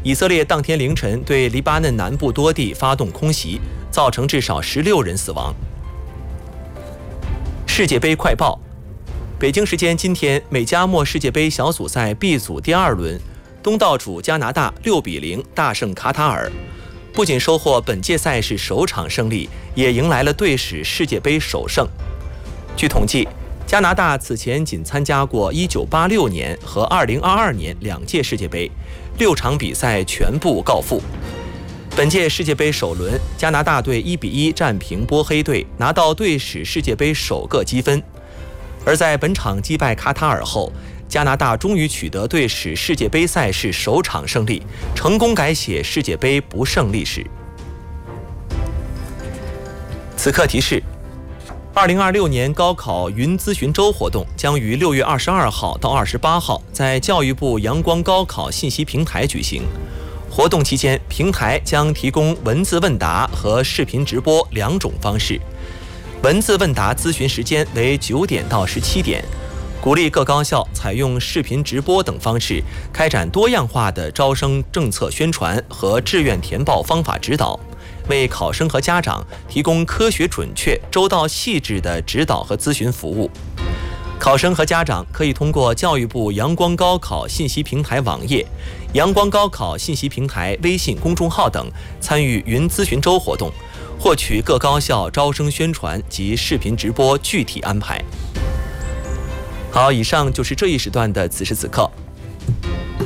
以色列当天凌晨对黎巴嫩南部多地发动空袭，造成至少16人死亡。世界杯快报：北京时间今天，美加墨世界杯小组赛 B 组第2轮，东道主加拿大6比0大胜卡塔尔，不仅收获本届赛事首场胜利，也迎来了队史世界杯首胜。据统计，加拿大此前仅参加过1986年和2022年2届世界杯，6场比赛全部告负。本届世界杯首轮，加拿大队1比1战平波黑队，拿到队史世界杯首个积分。而在本场击败卡塔尔后，加拿大终于取得队史世界杯赛事首场胜利，成功改写世界杯不胜历史。此刻提示：2026年高考云咨询周活动将于6月22号到28号在教育部阳光高考信息平台举行。活动期间，平台将提供文字问答和视频直播2种方式。文字问答咨询时间为9点到17点，鼓励各高校采用视频直播等方式，开展多样化的招生政策宣传和志愿填报方法指导，为考生和家长提供科学准确、周到细致的指导和咨询服务。考生和家长可以通过教育部阳光高考信息平台网页、阳光高考信息平台微信公众号等参与云咨询周活动，获取各高校招生宣传及视频直播具体安排。好，以上就是这一时段的此时此刻。